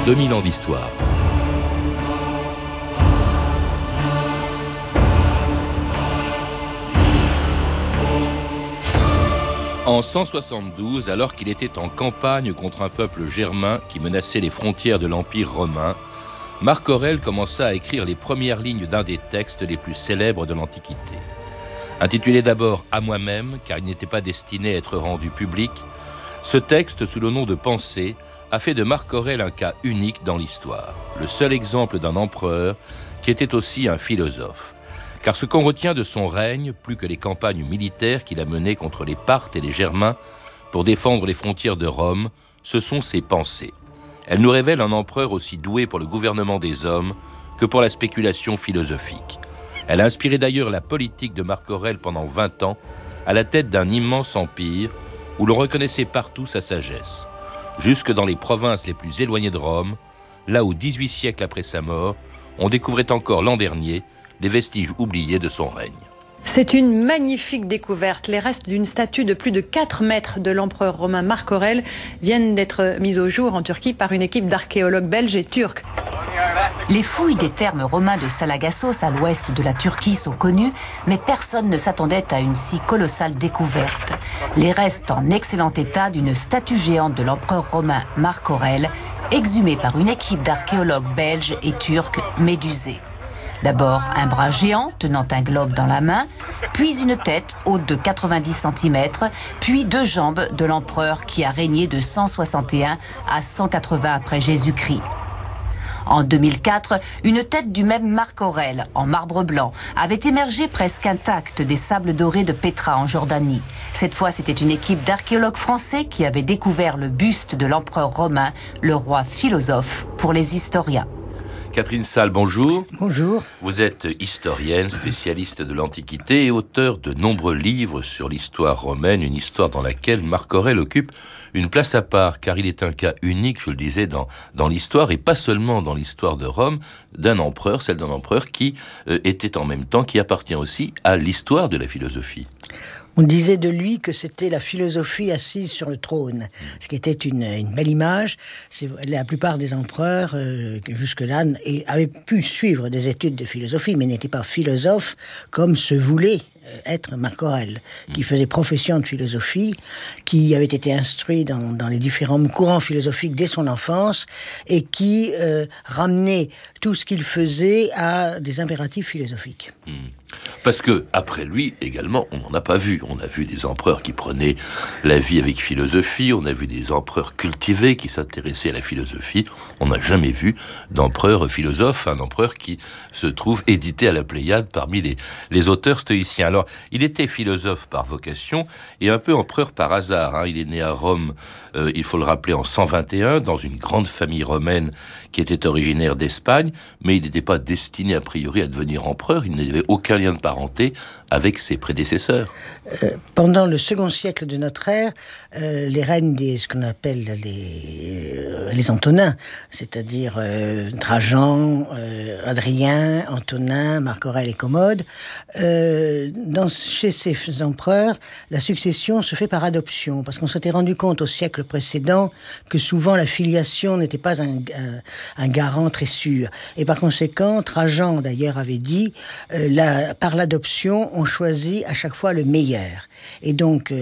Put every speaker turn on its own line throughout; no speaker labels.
2000 ans d'histoire. En 172, alors qu'il était en campagne contre un peuple germain qui menaçait les frontières de l'Empire romain, Marc Aurèle commença à écrire les premières lignes d'un des textes les plus célèbres de l'Antiquité. Intitulé d'abord « À moi-même », car il n'était pas destiné à être rendu public, ce texte, sous le nom de Pensées, a fait de Marc Aurèle un cas unique dans l'histoire, le seul exemple d'un empereur qui était aussi un philosophe. Car ce qu'on retient de son règne, plus que les campagnes militaires qu'il a menées contre les Parthes et les Germains pour défendre les frontières de Rome, ce sont ses pensées. Elles nous révèlent un empereur aussi doué pour le gouvernement des hommes que pour la spéculation philosophique. Elle a inspiré d'ailleurs la politique de Marc Aurèle pendant 20 ans, à la tête d'un immense empire où l'on reconnaissait partout sa sagesse, jusque dans les provinces les plus éloignées de Rome, là où 18 siècles après sa mort, on découvrait encore l'an dernier les vestiges oubliés de son règne.
C'est une magnifique découverte. Les restes d'une statue de plus de 4 mètres de l'empereur romain Marc Aurèle viennent d'être mis au jour en Turquie par une équipe d'archéologues belges et turcs.
Les fouilles des thermes romains de Salagassos à l'ouest de la Turquie sont connues, mais personne ne s'attendait à une si colossale découverte. Les restes en excellent état d'une statue géante de l'empereur romain Marc Aurèle, exhumée par une équipe d'archéologues belges et turcs médusés. D'abord un bras géant tenant un globe dans la main, puis une tête haute de 90 cm, puis 2 jambes de l'empereur qui a régné de 161 à 180 après Jésus-Christ. En 2004, une tête du même Marc Aurèle, en marbre blanc, avait émergé presque intacte des sables dorés de Pétra en Jordanie. Cette fois, c'était une équipe d'archéologues français qui avait découvert le buste de l'empereur romain, le roi philosophe pour les historiens.
Catherine Salle, bonjour.
Bonjour.
Vous êtes historienne, spécialiste de l'Antiquité et auteur de nombreux livres sur l'histoire romaine, une histoire dans laquelle Marc Aurèle occupe une place à part, car il est un cas unique, je le disais, dans l'histoire, et pas seulement dans l'histoire de Rome, d'un empereur, celle d'un empereur qui était en même temps, qui appartient aussi à l'histoire de la philosophie.
On disait de lui que c'était la philosophie assise sur le trône, ce qui était une belle image. La plupart des empereurs, jusque-là, avaient pu suivre des études de philosophie, mais n'étaient pas philosophes comme se voulait être Marc Aurèle, qui faisait profession de philosophie, qui avait été instruit dans les différents courants philosophiques dès son enfance, et qui ramenait tout ce qu'il faisait à des impératifs philosophiques.
Parce que, après lui, également, on n'en a pas vu. On a vu des empereurs qui prenaient la vie avec philosophie, on a vu des empereurs cultivés qui s'intéressaient à la philosophie. On n'a jamais vu d'empereur philosophe, un empereur qui se trouve édité à la Pléiade parmi les auteurs stoïciens. Alors, il était philosophe par vocation et un peu empereur par hasard. Il est né à Rome, il faut le rappeler, en 121, dans une grande famille romaine qui était originaire d'Espagne, mais il n'était pas destiné a priori à devenir empereur, il n'avait aucun lien de parenté avec ses prédécesseurs.
Pendant le second siècle de notre ère, les règnes ce qu'on appelle les Antonins, c'est-à-dire Trajan, Adrien, Antonin, Marc Aurèle et Commode, chez ces empereurs, la succession se fait par adoption, parce qu'on s'était rendu compte au siècle précédent que souvent la filiation n'était pas un garant très sûr. Et par conséquent, Trajan d'ailleurs avait dit, par l'adoption, on choisit à chaque fois le meilleur. Et donc,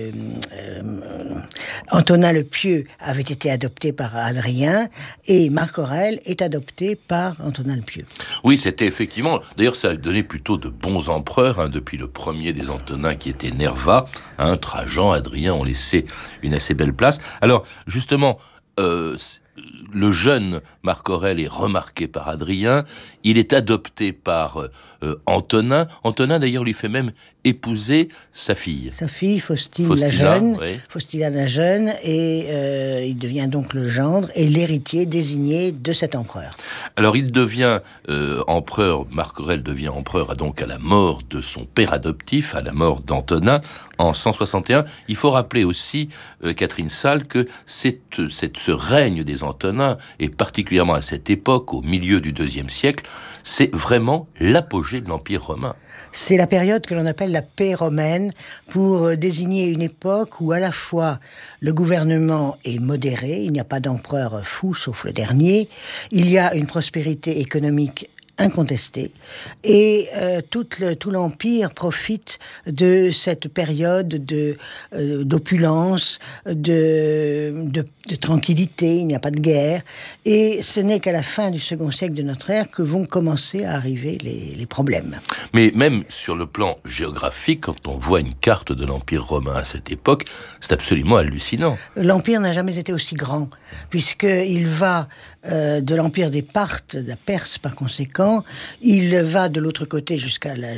Antonin le Pieux avait été adopté par Adrien, et Marc Aurèle est adopté par Antonin le Pieux.
Oui, c'était effectivement... D'ailleurs, ça a donné plutôt de bons empereurs, depuis le premier des Antonins qui était Nerva. Trajan, Adrien ont laissé une assez belle place. Alors, justement... le jeune Marc Aurèle est remarqué par Adrien, il est adopté par Antonin. Antonin, d'ailleurs, lui fait même épouser sa fille.
Sa fille, Faustila la jeune, et il devient donc le gendre et l'héritier désigné de cet empereur.
Alors, il devient empereur, Marc Aurèle devient empereur donc à la mort de son père adoptif, à la mort d'Antonin, en 161. Il faut rappeler aussi, Catherine Salle, que ce règne des Antonins, et particulièrement à cette époque, au milieu du IIe siècle, c'est vraiment l'apogée de l'Empire romain.
C'est la période que l'on appelle la paix romaine, pour désigner une époque où à la fois le gouvernement est modéré, il n'y a pas d'empereur fou sauf le dernier, il y a une prospérité économique incontestée, et tout l'Empire profite de cette période d'opulence, de tranquillité, il n'y a pas de guerre, et ce n'est qu'à la fin du second siècle de notre ère que vont commencer à arriver les problèmes.
Mais même sur le plan géographique, quand on voit une carte de l'Empire romain à cette époque, c'est absolument hallucinant.
L'Empire n'a jamais été aussi grand, puisqu'il va de l'Empire des Parthes, de la Perse par conséquent, il va de l'autre côté jusqu'à